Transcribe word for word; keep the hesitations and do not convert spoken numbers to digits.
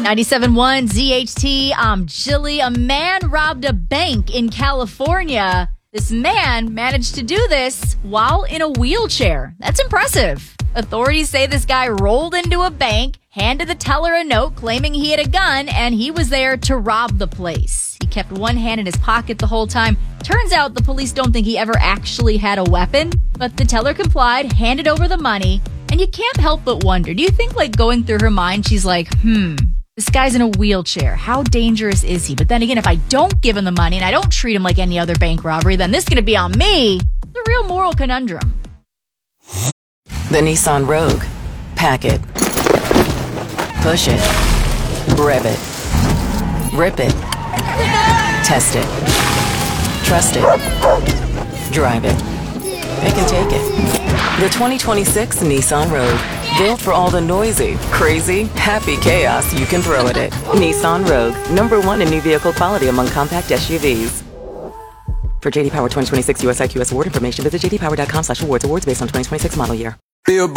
ninety-seven point one Z H T, I'm Jilly. A man robbed a bank in California. This man managed to do this while in a wheelchair. That's impressive. Authorities say this guy rolled into a bank, handed the teller a note claiming he had a gun, and he was there to rob the place. He kept one hand in his pocket the whole time. Turns out the police don't think he ever actually had a weapon, but the teller complied, handed over the money, and you can't help but wonder, do you think, like, going through her mind, she's like, hmm, this guy's in a wheelchair. How dangerous is he? But then again, if I don't give him the money and I don't treat him like any other bank robbery, then this is going to be on me. It's a real moral conundrum. The Nissan Rogue. Pack it. Push it. Rev it. Rip it. Test it. Trust it. Drive it. Pick and take it. The twenty twenty-six Nissan Rogue. Built for all the noisy, crazy, happy chaos you can throw at it. Nissan Rogue. Number one in new vehicle quality among compact S U Vs. For J D Power twenty twenty-six U S I Q S award information, visit j d power dot com slash awards. Awards based on twenty twenty-six model year.